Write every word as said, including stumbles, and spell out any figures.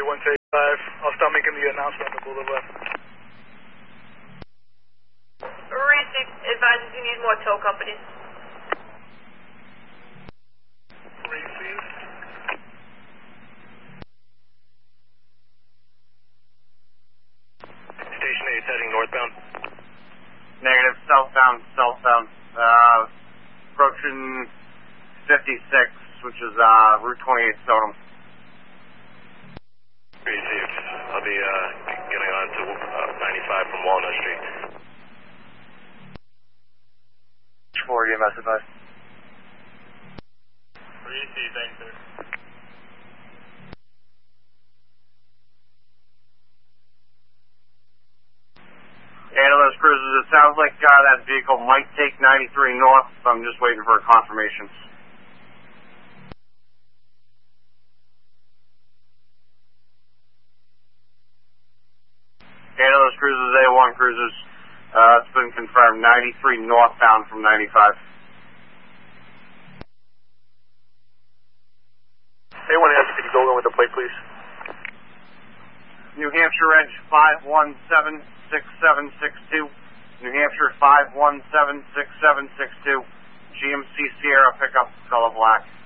one to eighty-five. I'll start making the announcement on the boulevard. Racing advises you need more tow companies. Received. Station eight heading northbound. Negative, southbound, southbound. Uh, approaching fifty-six, which is uh, Route twenty-eight, Sodom. Received. I'll be uh, getting on to uh, ninety-five from Walnut Street. four, E M S advice. Received, thanks, sir. Analyst cruisers, it sounds like uh, that vehicle might take ninety-three north, so I'm just waiting for a confirmation. Analyst cruisers, A one cruisers, uh, it's been confirmed, ninety-three northbound from ninety-five. A one S, could you go in with the plate, please? New Hampshire Edge five one seven six seven six two. New Hampshire five one seven six seven six two. G M C Sierra pickup, color black.